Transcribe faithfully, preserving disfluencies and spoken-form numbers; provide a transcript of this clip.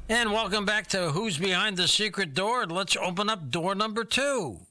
And welcome back to Who's Behind the Secret Door. Let's open up door number two.